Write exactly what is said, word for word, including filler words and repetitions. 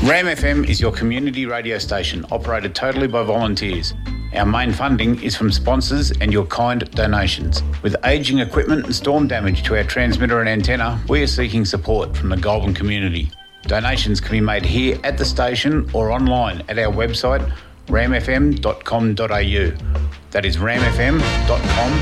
Ram F M is your community radio station, operated totally by volunteers. Our main funding is from sponsors and your kind donations. With ageing equipment and storm damage to our transmitter and antenna, we are seeking support from the Goulburn community. Donations can be made here at the station or online at our website ram f m dot com dot a u. That is ram f m dot com